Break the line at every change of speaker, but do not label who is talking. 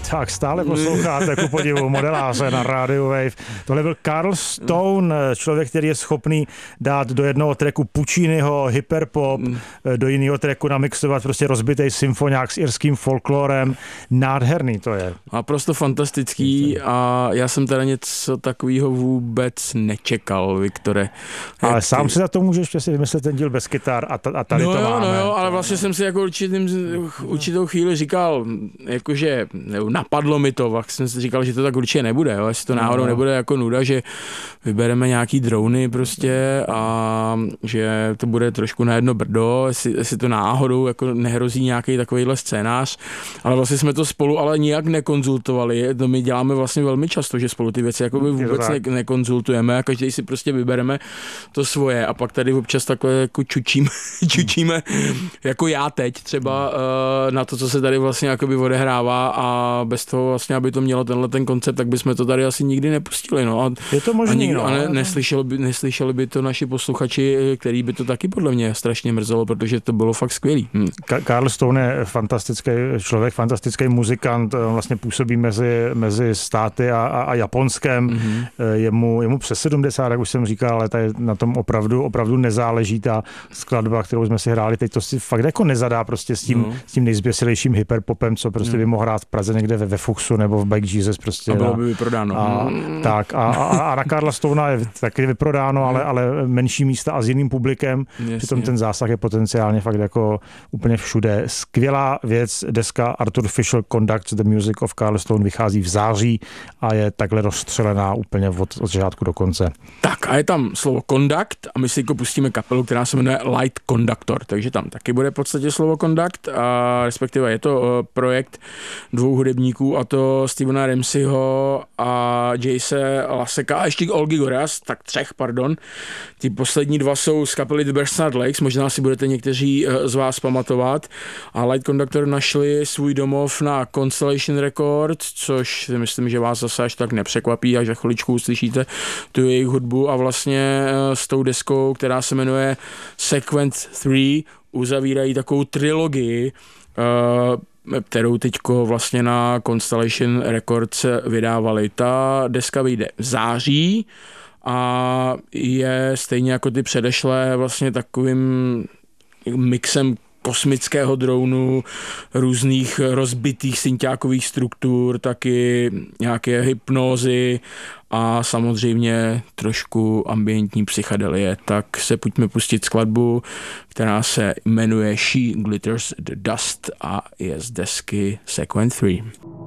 Tak stále posloucháte ku podivu modeláře na Radio Wave. Tohle byl Carl Stone, člověk, který je schopný dát do jednoho tracku Pucciniho, hyperpop, do jiného tracku namixovat prostě rozbitej symfoniák s irským folklorem. Nádherný to je.
Naprosto fantastický a já jsem teda něco takového vůbec nečekal, Viktore.
Ale sám si za to můžeš si vymyslet ten díl bez kytar a tady to máme.
No jo, ale vlastně jsem si jako určitou chvíli říkal, jakože napadlo mi to, tak jsem si říkal, že to tak určitě nebude, jo, jestli to náhodou nebude jako nuda, že vybereme nějaký drony prostě a že to bude trošku na jedno brdo, jestli to náhodou jako nehrozí nějaký takovýhle scénář, ale vlastně jsme to spolu ale nijak nekonzultovali, to my děláme vlastně velmi často, že spolu ty věci jako by vůbec nekonzultujeme a každý si prostě vybereme to svoje a pak tady občas takhle jako čučíme jako já teď třeba na to, co se tady vlastně jakoby odehrává a bez toho vlastně, aby to mělo tenhle ten koncept, tak bychom to tady asi nikdy nepustili. No. A,
je to možný,
neslyšeli by to naši posluchači, který by to taky podle mě strašně mrzelo, protože to bylo fakt skvělý.
Carl Stone je fantastický člověk, fantastický muzikant, vlastně působí mezi státy a Japonskem. Je mu přes 70, jak už jsem říkal, ale tady na tom opravdu nezáleží ta skladba, kterou jsme si hráli teď, to si fakt jako nezadá prostě s tím nejzběsilejším hyperpopem, co prostě by mohl hrát v Praze někde ve Fuchsu nebo v Bike Jesus prostě.
A bylo by vyprodáno.
Tak a na Carla Stonea je taky vyprodáno, ale menší místa a s jiným publikem. Přitom ten zásah je potenciálně fakt jako úplně všude. Skvělá věc, deska Arthur Fisher Conducts the Music of Carl Stone vychází v září a je takhle rozstřelená úplně od začátku do konce.
Tak a je tam slovo conduct a my si jako pustíme kapelu, která se jmenuje Light Conductor, takže tam taky bude v podstatě slovo conduct a respektive je to projekt dvou hudebníků a to Stevena Ramseyho a Jayce Laseka a ještě Olgy Goreas, tak třech, pardon. Ty poslední dva jsou z kapely The Bernard Lakes, možná si budete někteří z vás pamatovat a Light Conductor našli svůj domov na Constellation Records, což si myslím, že vás zase až tak nepřekvapí, až za chviličku uslyšíte tu jejich hudbu a vlastně s tou deskou, která se jmenuje Sequence 3, uzavírají takovou trilogii, kterou teďko vlastně na Constellation Records vydávali. Ta deska vyjde v září a je stejně jako ty předešlé vlastně takovým mixem kosmického dronu, různých rozbitých synťákových struktur, taky nějaké hypnózy a samozřejmě trošku ambientní psychedelie. Tak se pojďme pustit skladbu, která se jmenuje She Glitters the Dust a je z desky Sequence 3.